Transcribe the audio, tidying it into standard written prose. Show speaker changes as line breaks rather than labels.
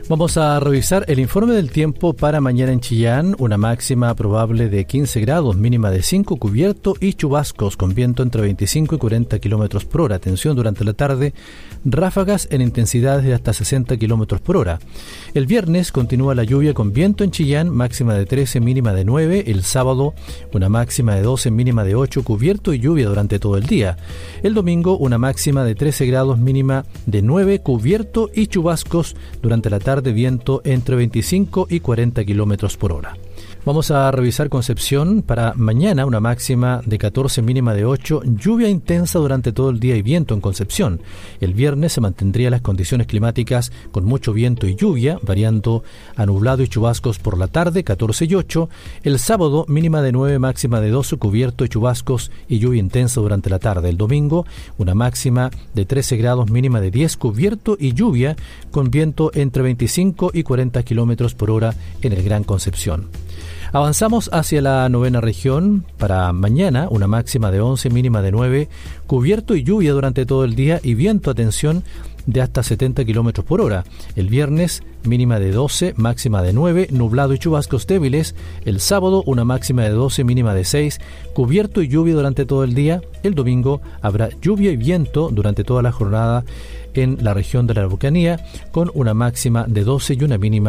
Vamos a revisar el informe del tiempo para mañana en Chillán. Una máxima probable de 15 grados, mínima de 5, cubierto y chubascos con viento entre 25 y 40 kilómetros por hora. Atención, durante la tarde, ráfagas en intensidades de hasta 60 kilómetros por hora. El viernes continúa la lluvia con viento en Chillán, máxima de 13, mínima de 9. El sábado, una máxima de 12, mínima de 8, cubierto y lluvia durante todo el día. El domingo, una máxima de 13 grados, mínima de 9, cubierto y chubascos durante la tarde, de viento entre 25 y 40 kilómetros por hora. Vamos a revisar Concepción para mañana, una máxima de 14, mínima de 8, lluvia intensa durante todo el día y viento en Concepción. El viernes se mantendrían las condiciones climáticas con mucho viento y lluvia, variando a nublado y chubascos por la tarde, 14 y 8. El sábado, mínima de 9, máxima de 12, cubierto y chubascos y lluvia intensa durante la tarde. El domingo, una máxima de 13 grados, mínima de 10, cubierto y lluvia con viento entre 25 y 40 kilómetros por hora en el Gran Concepción. Avanzamos hacia la novena región. Para mañana, una máxima de 11, mínima de 9, cubierto y lluvia durante todo el día y viento, atención, de hasta 70 kilómetros por hora. El viernes, mínima de 12, máxima de 9, nublado y chubascos débiles. El sábado, una máxima de 12, mínima de 6, cubierto y lluvia durante todo el día. El domingo habrá lluvia y viento durante toda la jornada en la región de la Araucanía, con una máxima de 12 y una mínima